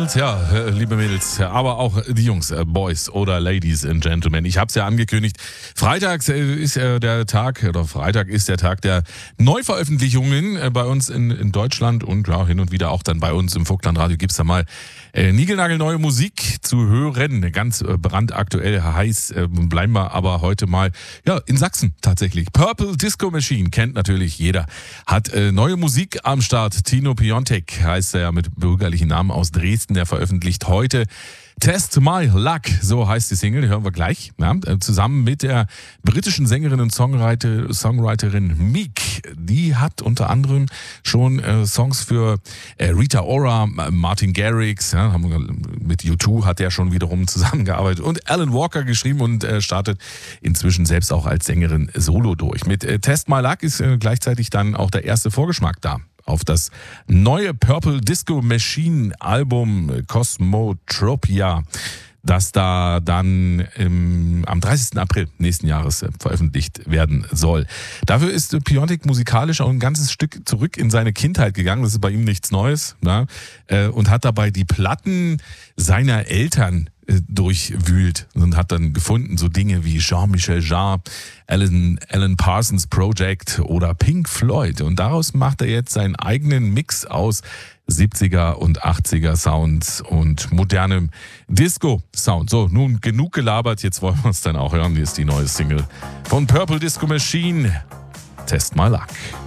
Girls, ja, liebe Mädels, aber auch die Jungs, Boys oder Ladies and Gentlemen. Ich habe es ja angekündigt. Freitag ist der Tag der Neuveröffentlichungen bei uns in Deutschland und ja, hin und wieder auch dann bei uns im Vogtlandradio gibt's da mal niegelnagelneue Musik zu hören. Ganz brandaktuell heiß bleiben wir aber heute mal ja in Sachsen tatsächlich. Purple Disco Machine kennt natürlich jeder. Hat neue Musik am Start. Tino Piontek heißt er ja mit bürgerlichen Namen aus Dresden. Der veröffentlicht heute Test My Luck, so heißt die Single, die hören wir gleich, ja, zusammen mit der britischen Sängerin und Songwriterin Meek. Die hat unter anderem schon Songs für Rita Ora, Martin Garrix, ja, mit U2 hat er schon wiederum zusammengearbeitet und Alan Walker geschrieben und startet inzwischen selbst auch als Sängerin solo durch. Mit Test My Luck ist gleichzeitig dann auch der erste Vorgeschmack da auf das neue Purple Disco Machine Album Cosmotropia, das da dann am 30. April nächsten Jahres veröffentlicht werden soll. Dafür ist Piontek musikalisch auch ein ganzes Stück zurück in seine Kindheit gegangen. Das ist bei ihm nichts Neues, ne? Und hat dabei die Platten seiner Eltern durchwühlt und hat dann gefunden so Dinge wie Jean-Michel Jarre, Alan Parsons Project oder Pink Floyd. Und daraus macht er jetzt seinen eigenen Mix aus 70er und 80er Sounds und modernem Disco-Sound. So, nun genug gelabert, jetzt wollen wir es dann auch hören. Hier ist die neue Single von Purple Disco Machine, Test My Luck.